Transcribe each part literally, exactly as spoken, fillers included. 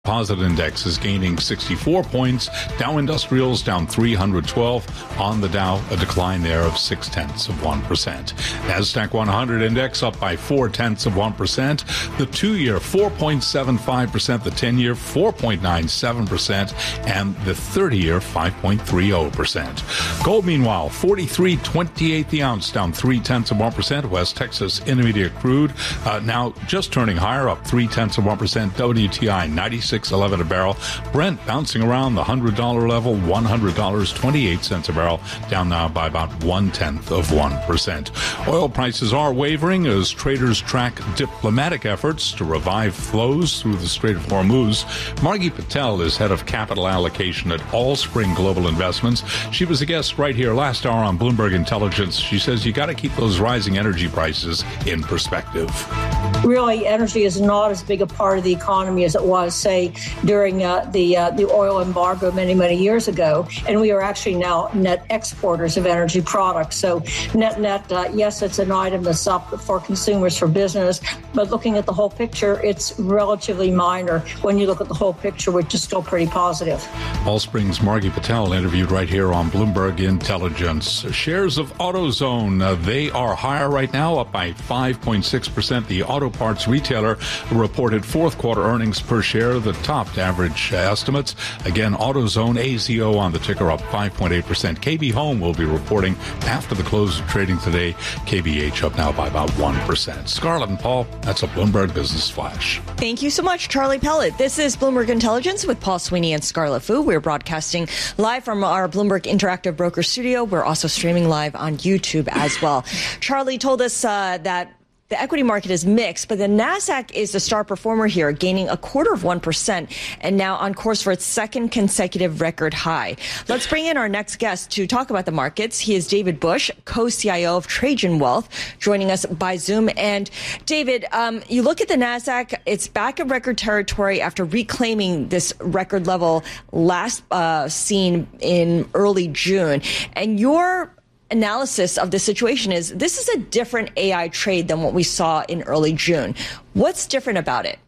Composite index is gaining sixty-four points. Dow Industrials down three hundred twelve. On the Dow, a decline there of six tenths of one percent. NASDAQ one hundred index up by four tenths of one percent. The two-year four point seven five percent. The ten-year four point nine seven percent. And the thirty-year five point three zero percent. Gold, meanwhile, forty-three twenty-eight the ounce, down three tenths of one percent. West Texas Intermediate crude uh, now just turning higher, up three tenths of one percent. W T I ninety-six eleven a barrel. Brent bouncing around the one hundred dollars level, one hundred dollars and twenty-eight cents a barrel, down now by about one-tenth of one percent. Oil prices are wavering as traders track diplomatic efforts to revive flows through the Strait of Hormuz. Margie Patel is head of capital allocation at Allspring Global Investments. She was a guest right here last hour on Bloomberg Intelligence. She says you got to keep those rising energy prices in perspective. Really, energy is not as big a part of the economy as it was, say, during uh, the uh, the oil embargo many, many years ago. And we are actually now net exporters of energy products. So net, net, uh, yes, it's an item that's up for consumers, for business. But looking at the whole picture, it's relatively minor when you look at the whole picture, which is still pretty positive. Allspring's Margie Patel interviewed right here on Bloomberg Intelligence. Shares of AutoZone, uh, they are higher right now, up by five point six percent. The auto parts retailer reported fourth quarter earnings per share that topped average estimates. Again, AutoZone, A Z O on the ticker, up five point eight percent. K B Home will be reporting after the close of trading today. K B H up now by about one percent. Scarlett and Paul, that's a Bloomberg Business Flash. Thank you so much, Charlie Pellet. This is Bloomberg Intelligence with Paul Sweeney and Scarlett Fu. We're broadcasting live from our Bloomberg Interactive Broker studio. We're also streaming live on YouTube as well. Charlie told us uh, that the equity market is mixed, but the NASDAQ is the star performer here, gaining a quarter of one percent and now on course for its second consecutive record high. Let's bring in our next guest to talk about the markets. He is David Bush, co-C I O of Trajan Wealth, joining us by Zoom. And David, um, you look at the NASDAQ, it's back in record territory after reclaiming this record level last uh, seen in early June. And your analysis of the situation is this is a different A I trade than what we saw in early June. What's different about it?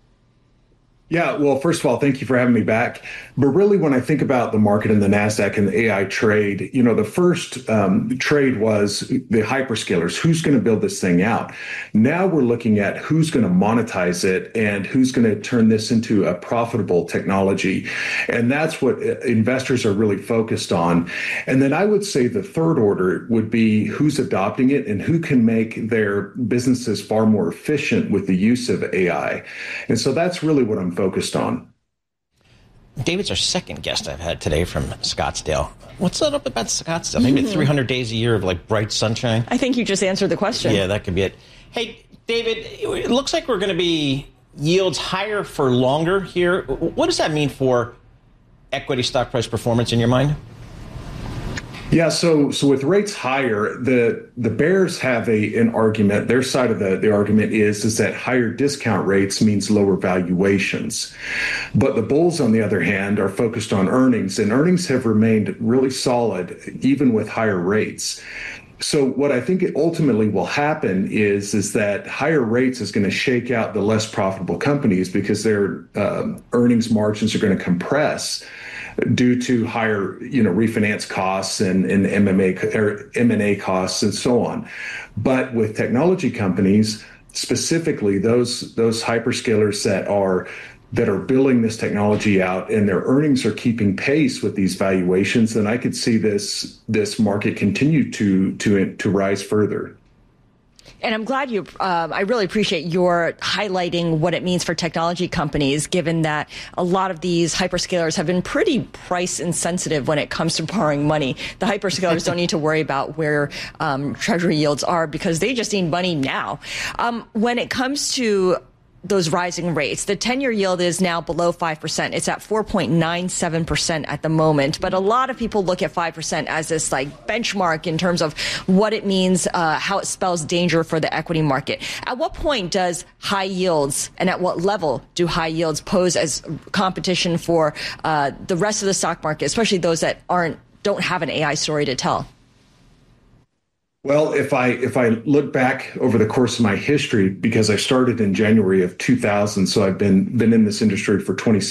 Yeah, well, first of all, thank you for having me back. But really, when I think about the market and the NASDAQ and the A I trade, you know, the first um, trade was the hyperscalers. Who's going to build this thing out? Now we're looking at who's going to monetize it and who's going to turn this into a profitable technology. And that's what investors are really focused on. And then I would say the third order would be who's adopting it and who can make their businesses far more efficient with the use of A I. And so that's really what I'm focused focused on. David's our second guest I've had today from Scottsdale. What's that up about Scottsdale? Maybe mm-hmm. three hundred days a year of like bright sunshine? I think you just answered the question. Yeah, that could be it. Hey, David, it looks like we're going to be yields higher for longer here. What does that mean for equity stock price performance in your mind? Yeah, so so with rates higher, the the bears have a an argument. Their side of the, the argument is is that higher discount rates means lower valuations. But the bulls, on the other hand, are focused on earnings, and earnings have remained really solid even with higher rates. So what I think ultimately will happen is is that higher rates is going to shake out the less profitable companies because their uh, earnings margins are going to compress due to higher, you know, refinance costs and, and M and A or M and A costs and so on. But with technology companies, specifically those those hyperscalers that are that are building this technology out and their earnings are keeping pace with these valuations, then I could see this this market continue to to to rise further. And I'm glad you, um, I really appreciate your highlighting what it means for technology companies, given that a lot of these hyperscalers have been pretty price insensitive when it comes to borrowing money. The hyperscalers don't need to worry about where um, treasury yields are because they just need money now. Um, when it comes to those rising rates, the ten-year yield is now below five percent. It's at four point nine seven percent at the moment. But a lot of people look at five percent as this like benchmark in terms of what it means, uh, how it spells danger for the equity market. At what point does high yields and at what level do high yields pose as competition for uh, the rest of the stock market, especially those that aren't don't have an A I story to tell? Well, if I if I look back over the course of my history, because I started in January of two thousand, so I've been been in this industry for twenty-six